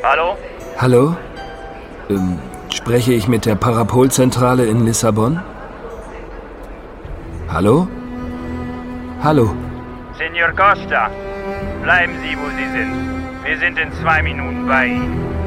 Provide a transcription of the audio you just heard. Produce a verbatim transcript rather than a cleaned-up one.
Hallo? Hallo? Ähm, spreche ich mit der Parapol-Zentrale in Lissabon? Hallo? Hallo? Senor Costa, bleiben Sie, wo Sie sind. Wir sind in zwei Minuten bei Ihnen.